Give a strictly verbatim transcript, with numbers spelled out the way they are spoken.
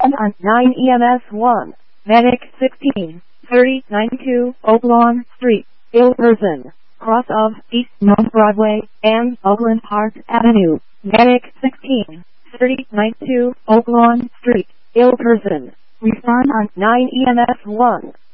Respond on nine E M S one. Medic sixteen, thirty ninety-two Oaklawn Street, Ilverston, cross of East North Broadway and Oakland Park Avenue. Medic sixteen, thirty ninety-two Oaklawn Street, Ilverston. Respond on nine E M S one.